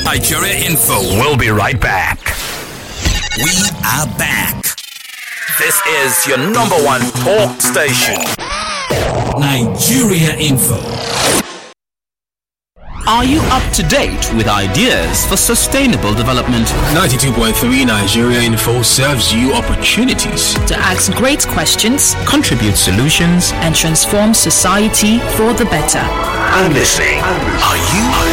Nigeria Info. We'll be right back. We are back. This is your number one talk station. Nigeria Info. Are you up to date with ideas for sustainable development? 92.3 Nigeria Info serves you opportunities to ask great questions, contribute solutions, and transform society for the better. I'm listening. Are you